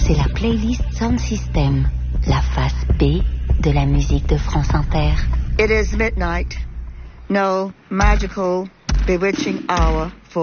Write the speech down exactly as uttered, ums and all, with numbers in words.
C'est la playlist Sound System, la face B de la musique de France Inter. It is midnight. No magical, bewitching hour for